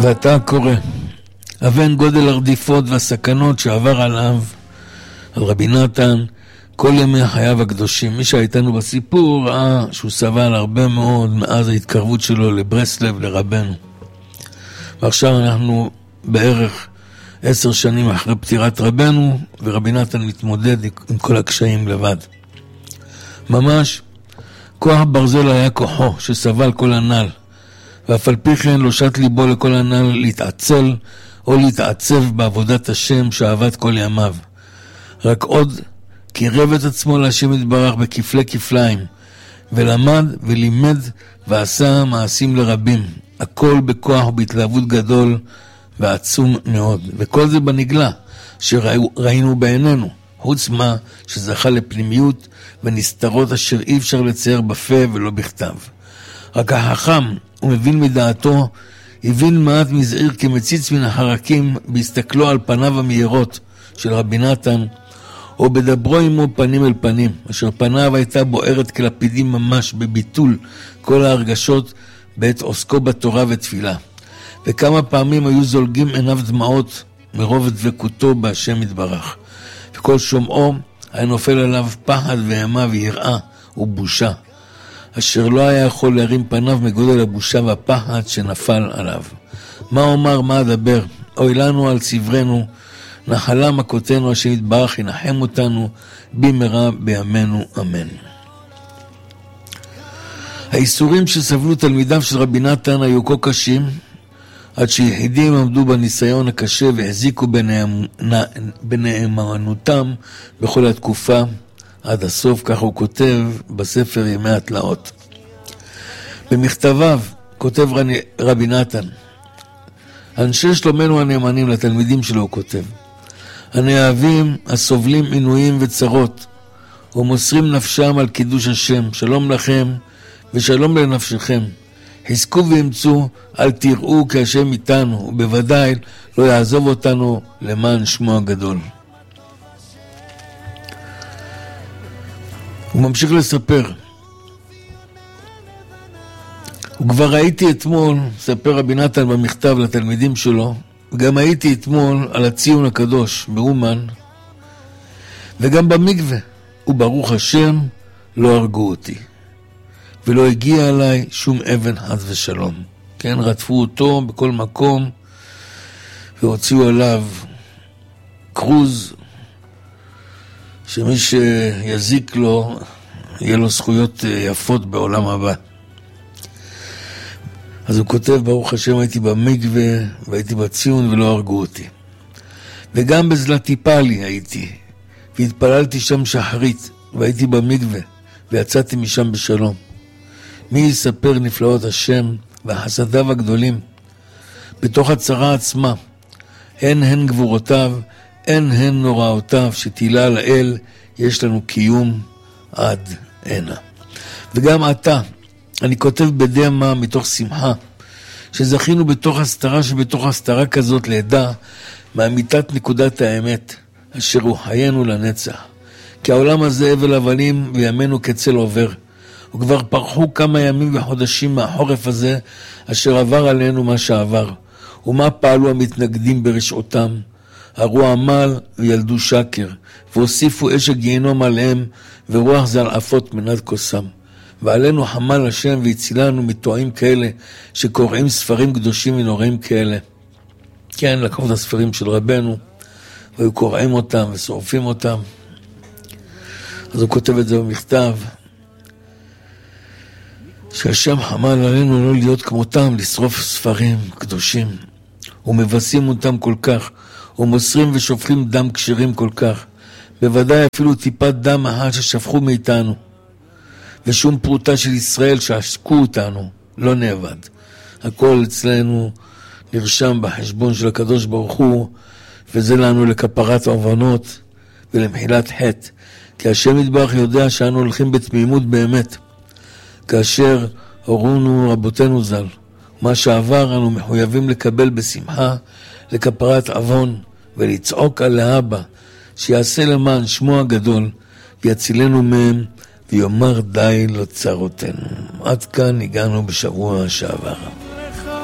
ואתה קורא, אבן גודל הרדיפות והסכנות שעבר עליו, על רבי נתן, כל ימי חייו הקדושים. מי שהייתנו בסיפור ראה שהוא סבל הרבה מאוד מאז ההתקרבות שלו לברסלב, לרבנו. ועכשיו אנחנו בערך 10 שנים אחרי פטירת רבנו, ורבי נתן מתמודד עם כל הקשיים לבד. ממש, כוח ברזל היה כוחו שסבל כל הנ"ל, ואף על פי כן לא שט ליבו לכל הנ"ל להתעצל או להתעצב בעבודת השם שעבד כל ימיו. רק עוד קירב את עצמו להשם יתברך בכפלי כפליים, ולמד ולימד ועשה מעשים לרבים, הכל בכוח ובהתלהבות גדול ועצום מאוד. וכל זה בנגלה שראינו בעינינו, חוץ מה שזכה לפנימיות ונסתרות אשר אי אפשר לצייר בפה ולא בכתב. רק החכם ומבין מדעתו הבין מעט מזעיר כמציץ מן החרקים בהסתכלו על פניו המהירות של רבי נתן, או בדברו עמו פנים אל פנים, אשר פניו הייתה בוערת כלפידים ממש בביטול כל ההרגשות בעת עוסקו בתורה ותפילה. וכמה פעמים היו זולגים עיניו דמעות מרוב דבקותו בהשם יתברך. וכל שומעו היה נופל עליו פחד ואימה ויראה ובושה, אשר לא היה יכול להרים פניו מגודל הבושה והפחד שנפל עליו. מה אומר, מה אדבר? אוי לנו על צברנו, נחלה מכותנו, השם יתברך ינחם אותנו במהרה בימינו אמן. האיסורים שסבלו תלמידיו של רבי נתן היו כה קשים, עד שיחידים עמדו בניסיון הקשה והחזיקו בנאמנותם בכל התקופה עד הסוף. כך הוא כותב בספר ימי התלאות. במכתביו כותב רבי נתן, אנשי שלומנו הנאמנים, לתלמידים שלו הוא כותב, הנאהבים הסובלים עינויים וצרות ומוסרים נפשם על קידוש השם, שלום לכם ושלום לנפשכם, חזקו ואמצו, אל תראו כי השם איתנו, ובוודאי לא יעזוב אותנו למען שמו הגדול. הוא ממשיך לספר, וכבר ראיתי אתמול, ספר רבי נתן במכתב לתלמידים שלו, וגם הייתי אתמול על הציון הקדוש באומן, וגם במקווה, וברוך השם לא הרגו אותי, ולא הגיע עליי שום אבן חס ושלום. כן, רדפו אותו בכל מקום, והוציאו עליו קרוז, שמי שיזיק לו, יהיה לו זכויות יפות בעולם הבא. אז הוא כותב, ברוך השם הייתי במקווה, והייתי בציון ולא הרגו אותי. וגם בזלטיפלי הייתי, והתפללתי שם שחרית, והייתי במקווה, ויצאתי משם בשלום. מי יספר נפלאות השם והחסדיו הגדולים בתוך הצרה עצמה? הן גבורותיו, הן נוראותיו, שתהילה לאל יש לנו קיום עד הנה. וגם עתה אני כותב בדמע מתוך שמחה, שזכינו בתוך הסתרה שבתוך הסתרה כזאת לידע מאמיתת נקודת האמת, אשר הוא חיינו לנצח. כי העולם הזה אבל אבנים וימינו כצל עובר, וכבר פרחו כמה ימים וחודשים מהחורף הזה, אשר עבר עלינו מה שעבר. ומה פעלו המתנגדים ברשעותם? הרו עמל וילדו שקר, והוסיפו אש הגיהנום עליהם, ורוח זלעפות מנת כוסם. ועלינו חמל השם והצילנו מתועים כאלה, שקוראים ספרים קדושים ונוראים כאלה. כן, לקחו את הספרים של רבנו, והיו קוראים אותם ושורפים אותם. אז הוא כותב את זה במכתב, שהשם חמל עלינו לא להיות כמותם, לשרוף ספרים קדושים, ומבסים אותם כל כך, ומוסרים ושופכים דם כשרים כל כך, בוודאי אפילו טיפת דם אחת ששפכו מאיתנו, ושום פרוטה של ישראל שעשקו אותנו, לא נאבד. הכל אצלנו נרשם בחשבון של הקדוש ברוך הוא, וזה לנו לכפרת העוונות ולמחילת חטא, כי השם יתברך יודע שאנו הולכים בתמימות באמת, כאשר הורונו רבותינו ז"ל. מה שעבר אנו מחויבים לקבל בשמחה, לכפרת עוון, ולצעוק על האבא, שיעשה למען שמו הגדול, ויצילנו מהם, ויאמר די לצרותינו. עד כאן הגענו בשבוע שעבר.